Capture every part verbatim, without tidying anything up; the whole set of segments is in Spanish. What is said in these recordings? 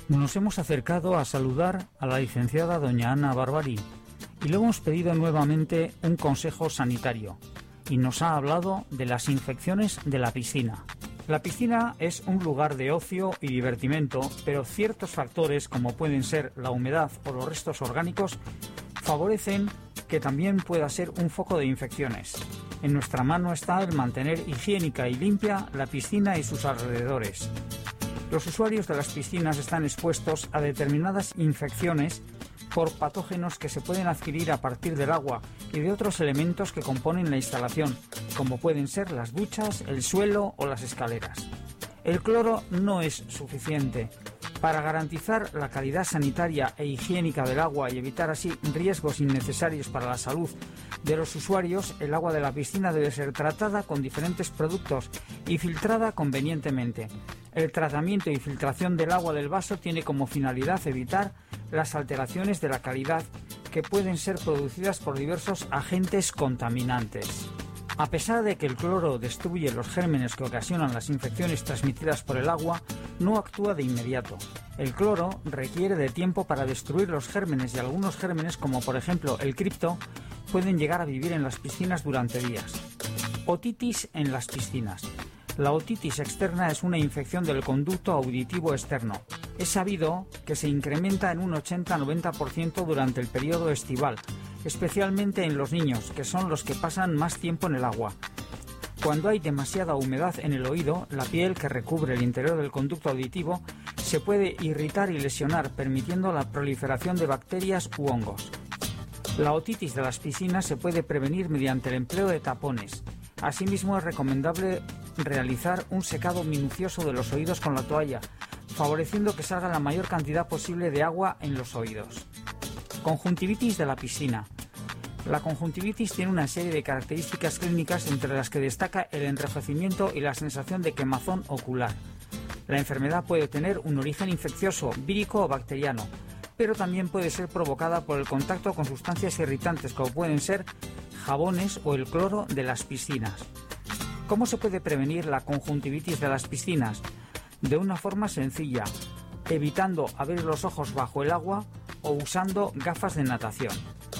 Nos hemos acercado a saludar a la licenciada doña Ana Barbarí y le hemos pedido nuevamente un consejo sanitario y nos ha hablado de las infecciones de la piscina. La piscina es un lugar de ocio y divertimento, pero ciertos factores como pueden ser la humedad o los restos orgánicos favorecen que también pueda ser un foco de infecciones. En nuestra mano está el mantener higiénica y limpia la piscina y sus alrededores. Los usuarios de las piscinas están expuestos a determinadas infecciones por patógenos que se pueden adquirir a partir del agua y de otros elementos que componen la instalación, como pueden ser las duchas, el suelo o las escaleras. El cloro no es suficiente. Para garantizar la calidad sanitaria e higiénica del agua y evitar así riesgos innecesarios para la salud de los usuarios, el agua de la piscina debe ser tratada con diferentes productos y filtrada convenientemente. El tratamiento y filtración del agua del vaso tiene como finalidad evitar las alteraciones de la calidad que pueden ser producidas por diversos agentes contaminantes. A pesar de que el cloro destruye los gérmenes que ocasionan las infecciones transmitidas por el agua, no actúa de inmediato. El cloro requiere de tiempo para destruir los gérmenes y algunos gérmenes, como por ejemplo el cripto, pueden llegar a vivir en las piscinas durante días. Otitis en las piscinas. La otitis externa es una infección del conducto auditivo externo. Es sabido que se incrementa en un ochenta a noventa por ciento durante el periodo estival, especialmente en los niños, que son los que pasan más tiempo en el agua. Cuando hay demasiada humedad en el oído, la piel que recubre el interior del conducto auditivo se puede irritar y lesionar, permitiendo la proliferación de bacterias u hongos. La otitis de las piscinas se puede prevenir mediante el empleo de tapones. Asimismo, es recomendable realizar un secado minucioso de los oídos con la toalla, favoreciendo que salga la mayor cantidad posible de agua en los oídos. Conjuntivitis de la piscina. La conjuntivitis tiene una serie de características clínicas entre las que destaca el enrojecimiento y la sensación de quemazón ocular. La enfermedad puede tener un origen infeccioso, vírico o bacteriano, pero también puede ser provocada por el contacto con sustancias irritantes como pueden ser jabones o el cloro de las piscinas. ¿Cómo se puede prevenir la conjuntivitis de las piscinas? De una forma sencilla, evitando abrir los ojos bajo el agua o usando gafas de natación.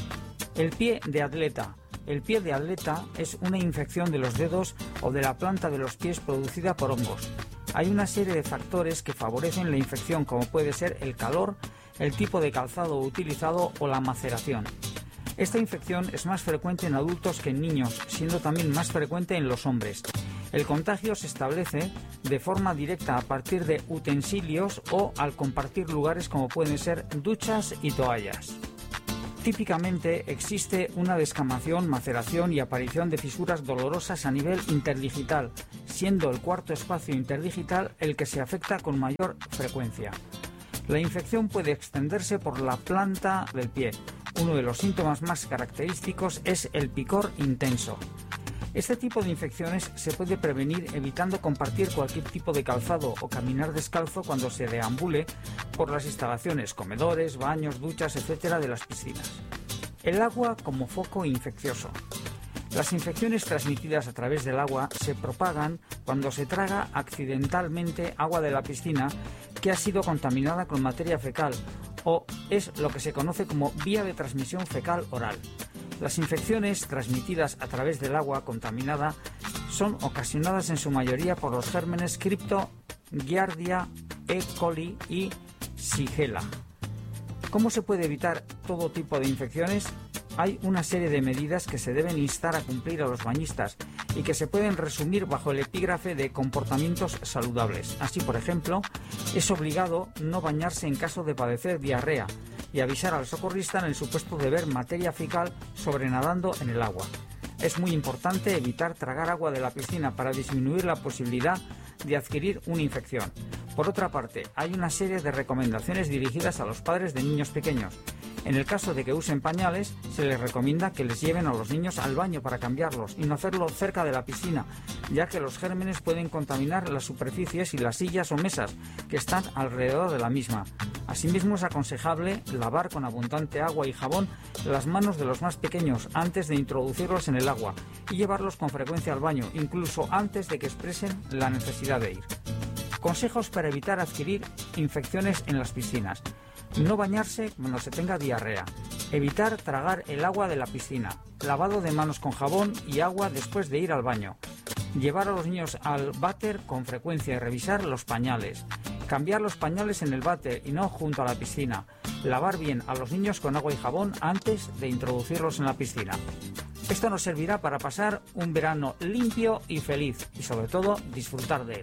El pie de atleta. El pie de atleta es una infección de los dedos o de la planta de los pies producida por hongos. Hay una serie de factores que favorecen la infección, como puede ser el calor, el tipo de calzado utilizado o la maceración. Esta infección es más frecuente en adultos que en niños, siendo también más frecuente en los hombres. El contagio se establece de forma directa a partir de utensilios o al compartir lugares como pueden ser duchas y toallas. Típicamente existe una descamación, maceración y aparición de fisuras dolorosas a nivel interdigital, siendo el cuarto espacio interdigital el que se afecta con mayor frecuencia. La infección puede extenderse por la planta del pie. Uno de los síntomas más característicos es el picor intenso. Este tipo de infecciones se puede prevenir evitando compartir cualquier tipo de calzado o caminar descalzo cuando se deambule por las instalaciones, comedores, baños, duchas, etcétera de las piscinas. El agua como foco infeccioso. Las infecciones transmitidas a través del agua se propagan cuando se traga accidentalmente agua de la piscina que ha sido contaminada con materia fecal o es lo que se conoce como vía de transmisión fecal oral. Las infecciones transmitidas a través del agua contaminada son ocasionadas en su mayoría por los gérmenes Crypto, Giardia, E. coli y Shigella. ¿Cómo se puede evitar todo tipo de infecciones? Hay una serie de medidas que se deben instar a cumplir a los bañistas y que se pueden resumir bajo el epígrafe de comportamientos saludables. Así, por ejemplo, es obligado no bañarse en caso de padecer diarrea y avisar al socorrista en el supuesto de ver materia fecal sobrenadando en el agua. Es muy importante evitar tragar agua de la piscina para disminuir la posibilidad de adquirir una infección. Por otra parte, hay una serie de recomendaciones dirigidas a los padres de niños pequeños. En el caso de que usen pañales, se les recomienda que les lleven a los niños al baño para cambiarlos y no hacerlo cerca de la piscina, ya que los gérmenes pueden contaminar las superficies y las sillas o mesas que están alrededor de la misma. Asimismo, es aconsejable lavar con abundante agua y jabón las manos de los más pequeños antes de introducirlos en el agua y llevarlos con frecuencia al baño, incluso antes de que expresen la necesidad de ir. Consejos para evitar adquirir infecciones en las piscinas. No bañarse cuando se tenga diarrea. Evitar tragar el agua de la piscina. Lavado de manos con jabón y agua después de ir al baño. Llevar a los niños al váter con frecuencia y revisar los pañales. Cambiar los pañales en el váter y no junto a la piscina. Lavar bien a los niños con agua y jabón antes de introducirlos en la piscina. Esto nos servirá para pasar un verano limpio y feliz y sobre todo disfrutar de él.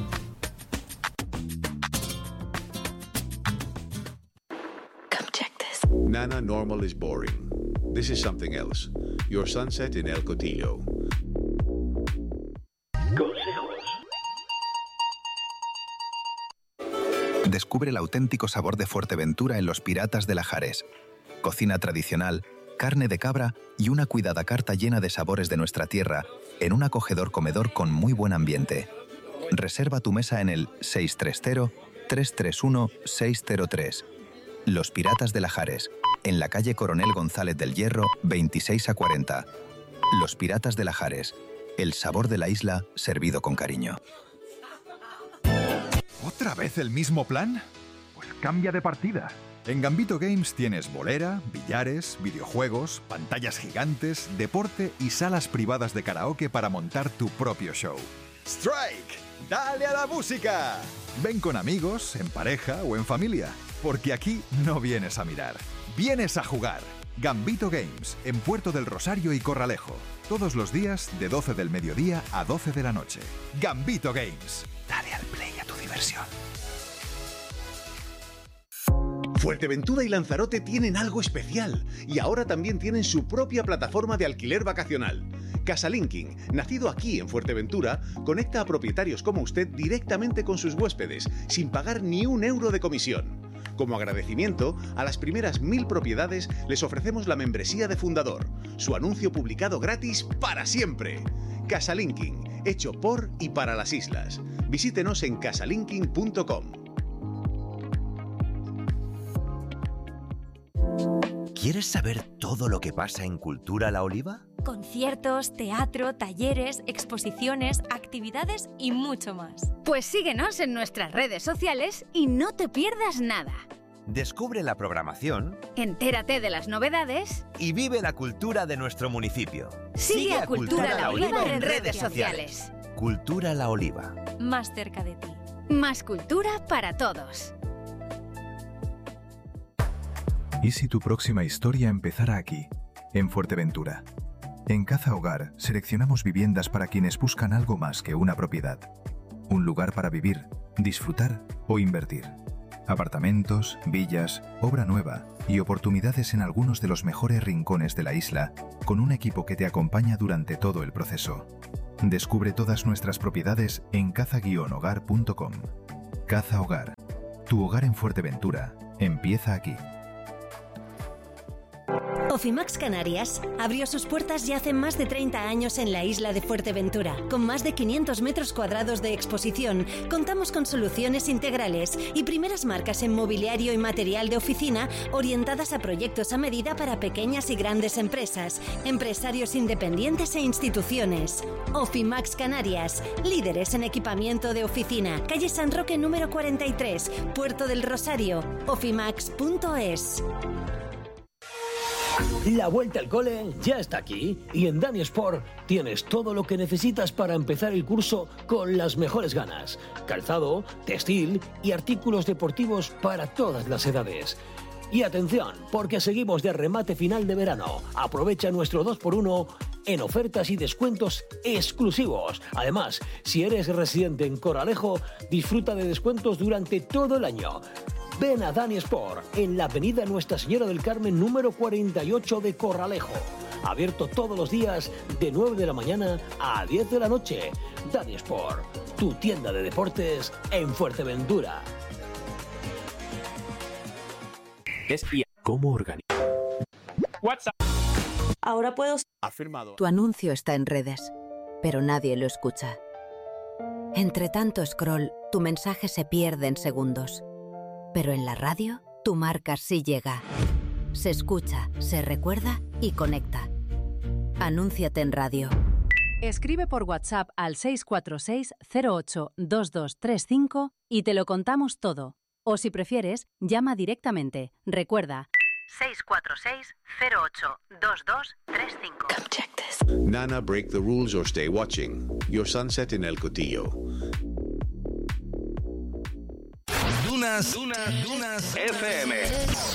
Nana normal is boring. This is something else. Your sunset in El Cotillo. Consejos. Descubre el auténtico sabor de Fuerteventura en Los Piratas de Lajares. Cocina tradicional, carne de cabra y una cuidada carta llena de sabores de nuestra tierra en un acogedor comedor con muy buen ambiente. Reserva tu mesa en el seis tres cero, tres tres uno, seis cero tres. Los Piratas de Lajares, en la calle Coronel González del Hierro, veintiséis a cuarenta. Los Piratas de Lajares, el sabor de la isla servido con cariño. ¿Otra vez el mismo plan? Pues cambia de partida. En Gambito Games tienes bolera, billares, videojuegos, pantallas gigantes, deporte y salas privadas de karaoke para montar tu propio show. ¡Strike! ¡Dale a la música! Ven con amigos, en pareja o en familia, porque aquí no vienes a mirar, vienes a jugar. Gambito Games, en Puerto del Rosario y Corralejo. Todos los días de doce del mediodía a doce de la noche. Gambito Games. Dale al play a tu diversión. Fuerteventura y Lanzarote tienen algo especial y ahora también tienen su propia plataforma de alquiler vacacional. Casalinking, nacido aquí en Fuerteventura, conecta a propietarios como usted directamente con sus huéspedes, sin pagar ni un euro de comisión. Como agradecimiento, a las primeras mil propiedades les ofrecemos la membresía de fundador, su anuncio publicado gratis para siempre. Casalinking, hecho por y para las islas. Visítenos en casalinking punto com. ¿Quieres saber todo lo que pasa en Cultura La Oliva? Conciertos, teatro, talleres, exposiciones, actividades y mucho más. Pues síguenos en nuestras redes sociales y no te pierdas nada. Descubre la programación, entérate de las novedades y vive la cultura de nuestro municipio. Sigue, Sigue a Cultura, Cultura La Oliva en redes sociales. Cultura La Oliva. Más cerca de ti. Más cultura para todos. ¿Y si tu próxima historia empezara aquí, en Fuerteventura? En Caza Hogar seleccionamos viviendas para quienes buscan algo más que una propiedad. Un lugar para vivir, disfrutar o invertir. Apartamentos, villas, obra nueva y oportunidades en algunos de los mejores rincones de la isla, con un equipo que te acompaña durante todo el proceso. Descubre todas nuestras propiedades en caza guion hogar punto com. Caza Hogar. Tu hogar en Fuerteventura empieza aquí. Ofimax Canarias abrió sus puertas ya hace más de treinta años en la isla de Fuerteventura. Con más de quinientos metros cuadrados de exposición, contamos con soluciones integrales y primeras marcas en mobiliario y material de oficina orientadas a proyectos a medida para pequeñas y grandes empresas, empresarios independientes e instituciones. Ofimax Canarias, líderes en equipamiento de oficina. Calle San Roque número cuarenta y tres, Puerto del Rosario. ofimax punto es. La vuelta al cole ya está aquí y en Dani Sport tienes todo lo que necesitas para empezar el curso con las mejores ganas. Calzado, textil y artículos deportivos para todas las edades. Y atención, porque seguimos de remate final de verano. Aprovecha nuestro dos por uno en ofertas y descuentos exclusivos. Además, si eres residente en Corralejo, disfruta de descuentos durante todo el año. Ven a Dani Sport, en la avenida Nuestra Señora del Carmen número cuarenta y ocho de Corralejo. Abierto todos los días de nueve de la mañana a diez de la noche. Dani Sport, tu tienda de deportes en Fuerteventura. Espía. ¿Cómo organizar? WhatsApp. Ahora puedo... Afirmado. Tu anuncio está en redes, pero nadie lo escucha. Entre tanto scroll, tu mensaje se pierde en segundos. Pero en la radio, tu marca sí llega. Se escucha, se recuerda y conecta. Anúnciate en radio. Escribe por WhatsApp al seis cuatro seis, cero ocho, dos dos tres cinco y te lo contamos todo. O si prefieres, llama directamente. Recuerda, seis cuatro seis, cero ocho, dos dos tres cinco. Nana, break the rules or stay watching. Your sunset in El Cotillo. Dunas, Dunas, Dunas F M.